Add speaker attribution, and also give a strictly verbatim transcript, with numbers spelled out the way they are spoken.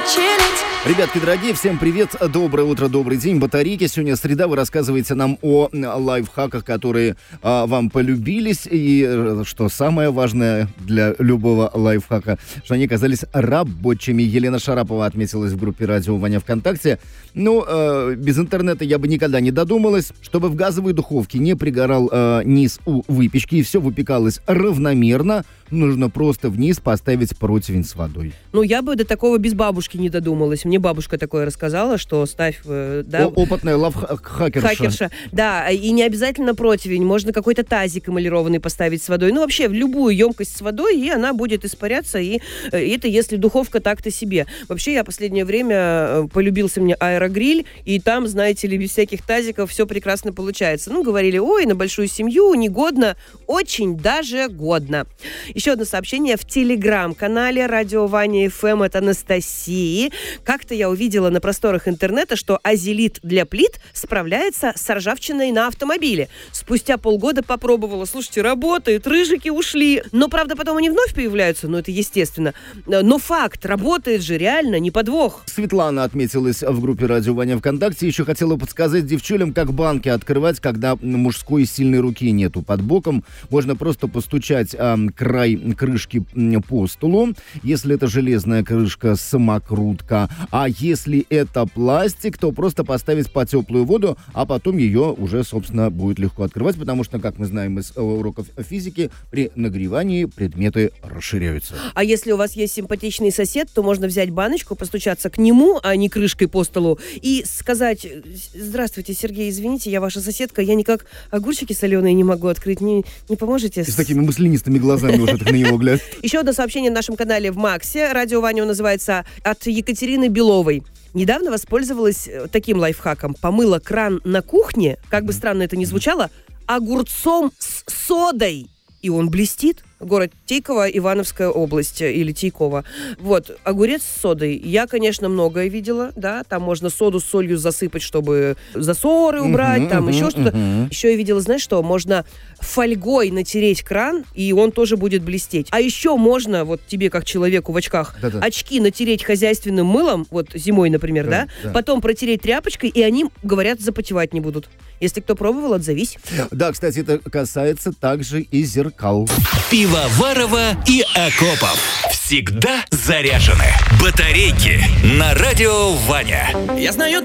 Speaker 1: Ребятки дорогие, всем привет, доброе утро, добрый день, батарейки. Сегодня среда, вы рассказываете нам о лайфхаках, которые а, вам полюбились. И что самое важное для любого лайфхака, что они оказались рабочими. Елена Шарапова отметилась в группе «Радио Ваня» ВКонтакте. Ну, э, без интернета я бы никогда не додумалась, чтобы в газовой духовке не пригорал э, низ у выпечки и все выпекалось равномерно. Нужно просто вниз поставить противень с водой.
Speaker 2: Ну, я бы до такого без бабушки не додумалась. Мне бабушка такое рассказала, что ставь... Э, да,
Speaker 1: О, опытная лайфхакерша.
Speaker 2: Хакерша. Да, и не обязательно противень. Можно какой-то тазик эмалированный поставить с водой. Ну, вообще, в любую емкость с водой, и она будет испаряться. И, и это если духовка так-то себе. Вообще, я в последнее время полюбился мне аэрогриль, и там, знаете ли, без всяких тазиков все прекрасно получается. Ну, говорили, ой, на большую семью негодно. Очень даже годно. Еще одно сообщение в телеграм-канале «Радио Ваня эф эм» от Анастасии. Как-то я увидела на просторах интернета, что азелит для плит справляется с ржавчиной на автомобиле. Спустя полгода попробовала. Слушайте, работает, рыжики ушли. Но, правда, потом они вновь появляются, но это естественно. Но факт, работает же, реально, не подвох.
Speaker 1: Светлана отметилась в группе «Радио Ваня» ВКонтакте. Еще хотела подсказать девчулям, как банки открывать, когда мужской сильной руки нету. Под боком можно просто постучать э, край крышки по столу, если это железная крышка, самокрутка. А если это пластик, то просто поставить под теплую воду, а потом ее уже, собственно, будет легко открывать, потому что, как мы знаем из уроков физики, при нагревании предметы расширяются.
Speaker 2: А если у вас есть симпатичный сосед, то можно взять баночку, постучаться к нему, а не крышкой по столу, и сказать: здравствуйте, Сергей, извините, я ваша соседка, я никак огурчики соленые не могу открыть, не, не поможете?
Speaker 1: И с такими маслянистыми глазами уже так на него глядь.
Speaker 2: Еще одно сообщение на нашем канале в Максе. «Радио Ваня» называется, от Екатерины Беловой. Недавно воспользовалась таким лайфхаком. Помыла кран на кухне, как бы странно это ни звучало, огурцом с содой. И он блестит. Город Тейково, Ивановская область, или Тейково. Вот, огурец с содой. Я, конечно, многое видела, да, там можно соду с солью засыпать, чтобы засоры убрать, uh-huh, там uh-huh, еще что-то. Uh-huh. Еще я видела, знаешь что, можно фольгой натереть кран, и он тоже будет блестеть. А еще можно, вот тебе, как человеку в очках, да-да, очки натереть хозяйственным мылом, вот зимой, например, да, да, да, потом протереть тряпочкой, и они, говорят, запотевать не будут. Если кто пробовал, отзовись.
Speaker 1: Да, кстати, это касается также и зеркал.
Speaker 3: Пивоварова и Акопов. Всегда заряжены. Батарейки на Радио Ваня.
Speaker 4: Я знаю